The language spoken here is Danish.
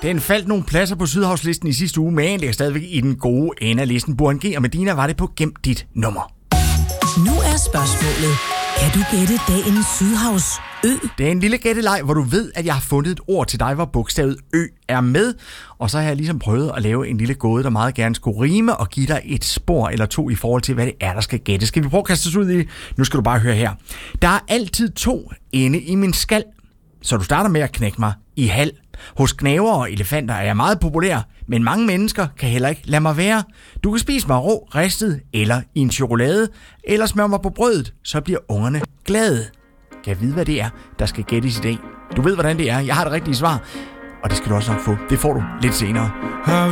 Den faldt nogle pladser på Sydhavslisten i sidste uge, men det er stadigvæk i den gode ende af listen. Burhan G. og Medina var det på Gem dit nummer. Nu er spørgsmålet, kan du gætte dagens Sydhavsø? Det er en lille gætteleg, hvor du ved, at jeg har fundet et ord til dig, hvor bogstavet Ø er med. Og så har jeg ligesom prøvet at lave en lille gåde, der meget gerne skulle rime og give dig et spor eller to i forhold til, hvad det er, der skal gætte. Skal vi prøve at kaste os ud i det? Nu skal du bare høre her. Der er altid 2 inde i min skal, så du starter med at knække mig i halv. Hos gnavere og elefanter er jeg meget populær, men mange mennesker kan heller ikke lade mig være. Du kan spise mig rå, ristet eller i en chokolade, eller smøre mig på brødet, så bliver ungerne glade. Kan jeg vide, hvad det er, der skal gættes i dag? Du ved, hvordan det er. Jeg har det rigtige svar, og det skal du også nok få. Det får du lidt senere. How